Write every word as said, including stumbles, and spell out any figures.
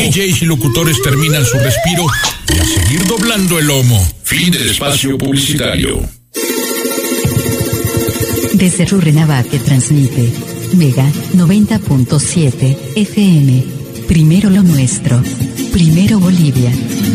D Js y locutores terminan su respiro y a seguir doblando el lomo. Fin del espacio publicitario. Desde Rurrenabaque transmite Mega noventa punto siete F M. Primero lo nuestro. Primero Bolivia.